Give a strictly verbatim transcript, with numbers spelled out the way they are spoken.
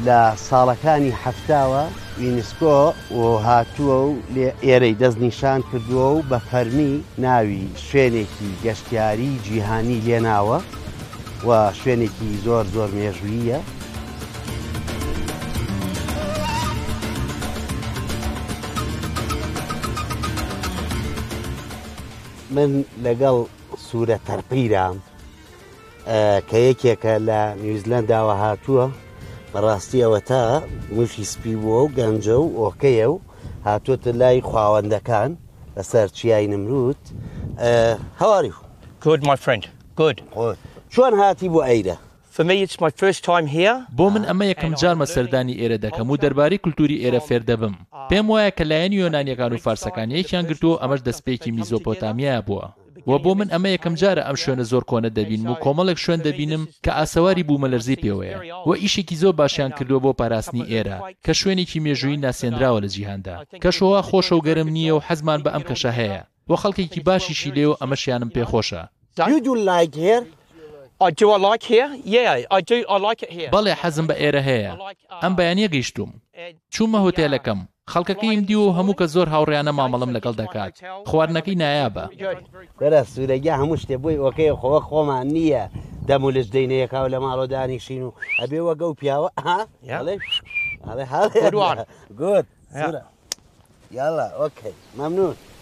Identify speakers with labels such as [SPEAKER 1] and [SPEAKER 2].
[SPEAKER 1] لە ساڵەکانی حەفتاوە یونسکۆ و هاتووە و ئێرەی دەستنیشان کردووە و بە فەرمی ناوی شوێنێکی گەشتیاری جیهانی لێناوە و شوێنێکی زۆر زۆر مێژوویە. من لەگەڵ سوورە تەرقیرام کە یەکێکە لە نیوزیلەنداوە هاتووە، بەڕاستی ئەوە تا موشی سپی بووە و گەنجە و ئۆکەیە و هاتووەتە لای خواوەندەکان لەسەر چیای نمرود. هەواری
[SPEAKER 2] Good, my friend. Good.
[SPEAKER 1] چۆن هاتی بۆ ئەیرە؟
[SPEAKER 2] For me, it's my first time here.
[SPEAKER 3] بۆ من ئەمە یەکەم جار مەسەردانی ئێرە دەکەم و دەربارەی کولتوری ئێرە فێر دەبم. پێم وایە کە لایەنی یۆنانیەکان و فارسەکان یەکیان گرتووە ئەمەش دەستپێکی میزۆپۆتامیا بووە. و بۆ من ئەمە یەکەم جارە ئەم شوێنە زۆر کۆنە دەبینم و کۆمەڵێک شوێن دەبینم کە ئاسەواری بوومەلەرزی پێوەیە و ئیشێکی زۆر باشیان کردووە بۆ پاراستنی ئێرە کە شوێنێکی مێژووی ناسێنراوە لە جیهاندا، کەشەوە خۆشە و گەرم نییە و حەزمان بە ئەم کەشە هەیە و خەڵکێکی باشیشی لێ و ئەمەشیانم پێخۆشە.
[SPEAKER 1] You do like here?
[SPEAKER 2] I do. I like here. Yeah, I do. I like it here.
[SPEAKER 3] بەڵێ حەزم بە ئێرە هەیە. ئەم بەیانیە گەیشتوم. چوومە هۆتێلەکەم. خەڵکەکەیم دی و هەموو کە زۆر هاوڕێیانە مامەڵم لەگەڵ دەکات. خواردنەکەی نایابە.
[SPEAKER 1] بەرە سوورەگە هەموو شتێ بووی ئۆکەی خۆوە خۆمان نییە دەم و لەش دەینەیەکاو لە ماڵۆ دانیشین و ئەبێ وەگە و پیاوە گود. يلا اوكي ممنون.